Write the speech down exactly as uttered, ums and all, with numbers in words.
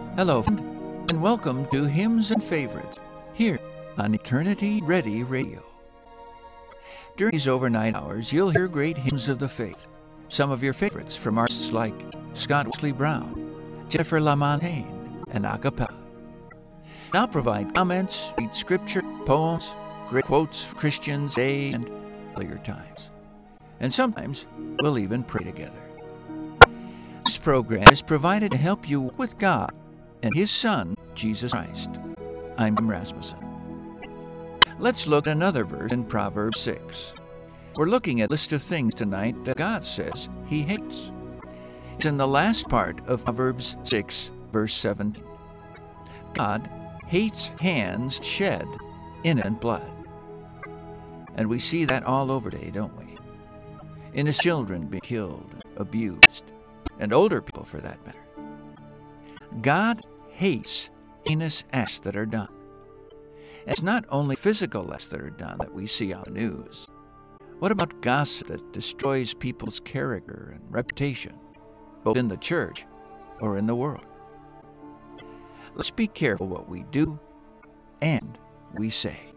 Hello, friend, and welcome to Hymns and Favorites here on Eternity Ready Radio. During these overnight hours, you'll hear great hymns of the faith, some of your favorites from artists like Scott Wesley Brown, Jennifer LaMontagne, and a cappella. I'll provide comments, read scripture, poems, great quotes for Christians today and earlier times. And sometimes we'll even pray together. This program is provided to help you walk with God and His Son, Jesus Christ. I'm Tim Rasmussen. Let's look at another verse in Proverbs six. We're looking at a list of things tonight that God says He hates. It's in the last part of Proverbs six, verse seventeen. God hates hands shed innocent blood. And we see that all over today, don't we? Innocent children being killed, abused, and older people for that matter. God hates heinous acts that are done. It's not only physical acts that are done that we see on the news. What about gossip that destroys people's character and reputation, both in the church or in the world? Let's be careful what we do and we say.